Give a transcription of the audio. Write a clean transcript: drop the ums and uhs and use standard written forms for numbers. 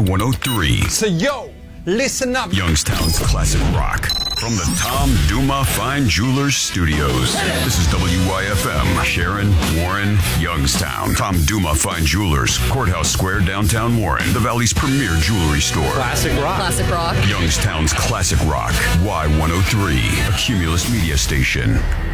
Y103. So yo, listen up. Youngstown's classic rock. From the Tom Duma Fine Jewelers Studios. This is WYFM, Sharon, Warren, Youngstown. Tom Duma Fine Jewelers, Courthouse Square, downtown Warren. The Valley's premier jewelry store. Classic rock. Classic rock. Youngstown's classic rock. Y103, a Cumulus media station.